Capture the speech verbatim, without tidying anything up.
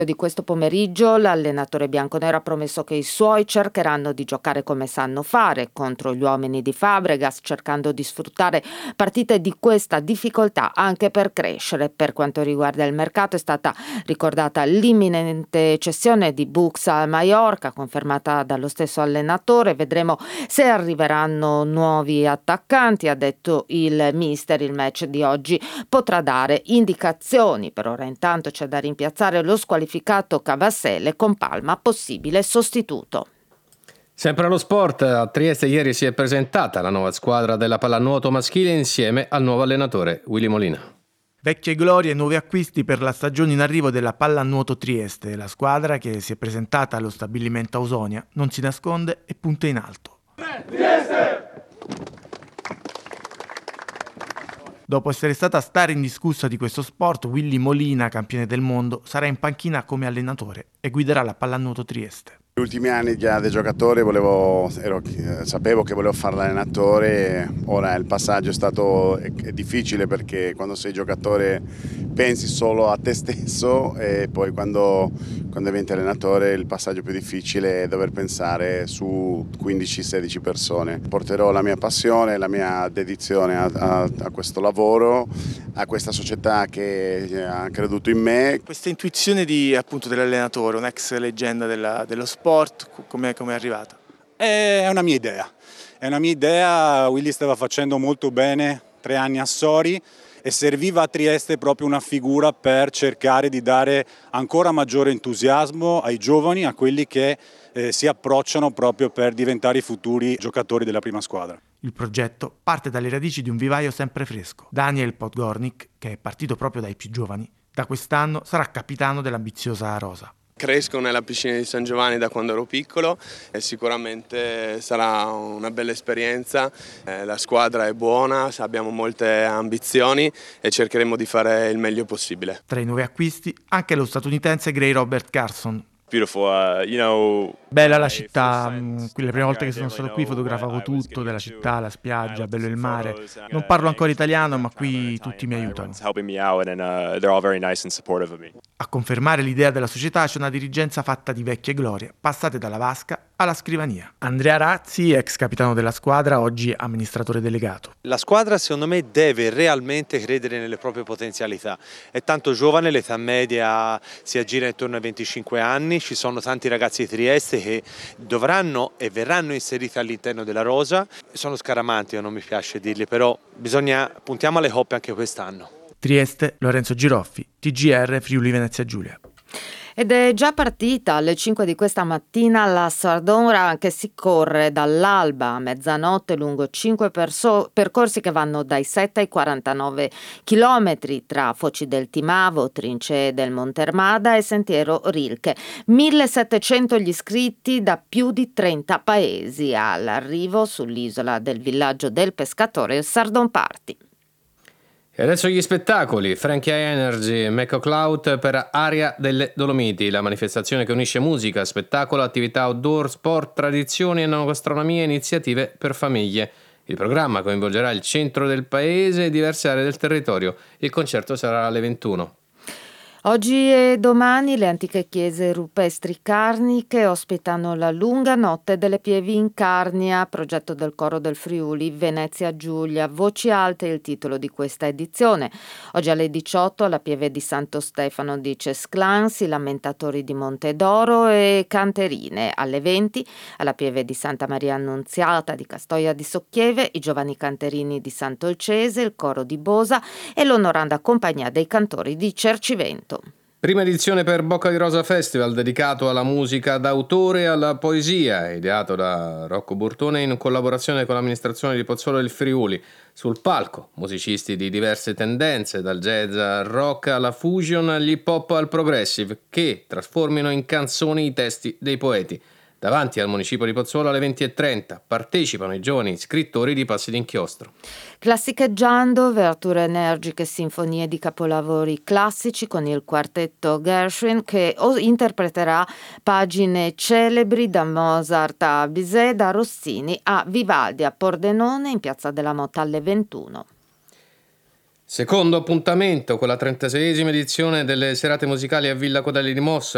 Di questo pomeriggio l'allenatore bianconero ha promesso che i suoi cercheranno di giocare come sanno fare contro gli uomini di Fabregas, cercando di sfruttare partite di questa difficoltà anche per crescere. Per quanto riguarda il mercato, è stata ricordata l'imminente cessione di Bux al Mallorca, confermata dallo stesso allenatore. Vedremo se arriveranno nuovi attaccanti, ha detto il mister. Il match di oggi potrà dare indicazioni. Per ora intanto c'è da rimpiazzare lo squalificato Cavasselle con Palma possibile sostituto. Sempre allo sport, a Trieste ieri si è presentata la nuova squadra della pallanuoto maschile insieme al nuovo allenatore Willy Molina. Vecchie glorie e nuovi acquisti per la stagione in arrivo della pallanuoto Trieste. La squadra, che si è presentata allo stabilimento Ausonia, non si nasconde e punta in alto. Trieste! Dopo essere stata star indiscussa di questo sport, Willy Molina, campione del mondo, sarà in panchina come allenatore e guiderà la pallanuoto Trieste. Negli ultimi anni già da giocatore volevo, ero, sapevo che volevo fare l'allenatore. Ora il passaggio è stato è, è difficile, perché quando sei giocatore pensi solo a te stesso, e poi quando, quando diventi allenatore il passaggio più difficile è dover pensare su quindici sedici persone. Porterò la mia passione, la mia dedizione a, a, a questo lavoro, a questa società che ha creduto in me. Questa intuizione di, appunto, dell'allenatore, un'ex leggenda della, dello sport, come è arrivata? È una mia idea, è una mia idea. Willy stava facendo molto bene tre anni a Sori e serviva a Trieste proprio una figura per cercare di dare ancora maggiore entusiasmo ai giovani, a quelli che eh, si approcciano proprio per diventare i futuri giocatori della prima squadra. Il progetto parte dalle radici di un vivaio sempre fresco. Daniel Podgornik, che è partito proprio dai più giovani, da quest'anno sarà capitano dell'ambiziosa rosa. Cresco nella piscina di San Giovanni da quando ero piccolo e sicuramente sarà una bella esperienza. Eh, la squadra è buona, abbiamo molte ambizioni e cercheremo di fare il meglio possibile. Tra i nuovi acquisti anche lo statunitense Gray Robert Carson. Beautiful, uh, you know, bella la città, qui le prime volte che sono stato qui fotografavo tutto della città, la spiaggia, bello il mare. Non parlo ancora italiano, ma qui tutti mi aiutano. A confermare l'idea della società c'è una dirigenza fatta di vecchie glorie, passate dalla vasca alla scrivania. Andrea Razzi, ex capitano della squadra, oggi amministratore delegato. La squadra secondo me deve realmente credere nelle proprie potenzialità. È tanto giovane, l'età media si aggira intorno ai venticinque anni, ci sono tanti ragazzi di Trieste che dovranno e verranno inseriti all'interno della rosa. Sono scaramanti, non mi piace dirli, però bisogna puntiamo alle coppe anche quest'anno. Trieste, Lorenzo Giroffi, T G R Friuli Venezia Giulia. Ed è già partita alle cinque di questa mattina la Sardon che si corre dall'alba a mezzanotte lungo cinque perso- percorsi che vanno dai sette ai quarantanove chilometri tra Foci del Timavo, Trincee del Montermada e Sentiero Rilke. millesettecento gli iscritti da più di trenta paesi. All'arrivo sull'isola del villaggio del pescatore il Sardon Party. E adesso gli spettacoli. Frankie Energy, McCloud per Aria delle Dolomiti, la manifestazione che unisce musica, spettacolo, attività outdoor, sport, tradizioni, enogastronomia e iniziative per famiglie. Il programma coinvolgerà il centro del paese e diverse aree del territorio. Il concerto sarà alle ventuno. Oggi e domani le antiche chiese rupestri carniche ospitano la lunga notte delle pievi in Carnia, progetto del coro del Friuli Venezia Giulia. Voci alte è il titolo di questa edizione. Oggi alle diciotto alla pieve di Santo Stefano di Cesclans, i Lamentatori di Montedoro e Canterine. Alle venti alla pieve di Santa Maria Annunziata di Castoia di Socchieve, i Giovani Canterini di Sant'Olcese, il coro di Bosa e l'onoranda compagnia dei cantori di Cercivento. Prima edizione per Bocca di Rosa Festival, dedicato alla musica d'autore e alla poesia, ideato da Rocco Burtone in collaborazione con l'amministrazione di Pozzuolo del Friuli. Sul palco, musicisti di diverse tendenze, dal jazz al rock alla fusion, all'hip hop al progressive, che trasformino in canzoni i testi dei poeti. Davanti al municipio di Pozzuolo alle venti e trenta partecipano i giovani scrittori di Passi d'Inchiostro. Classicheggiando, aperture energiche, sinfonie di capolavori classici con il quartetto Gershwin che interpreterà pagine celebri da Mozart a Bizet, da Rossini a Vivaldi a Pordenone in Piazza della Motta alle ventuno. Secondo appuntamento con la trentaseiesima edizione delle serate musicali a Villa Codelli di Mossa.